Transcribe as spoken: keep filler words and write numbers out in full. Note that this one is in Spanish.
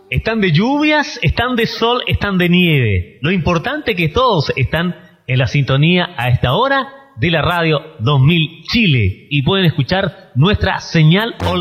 Están de lluvias, están de sol, están de nieve. Lo importante es que todos están en la sintonía a esta hora de la radio dos mil Chile y pueden escuchar nuestra señal online.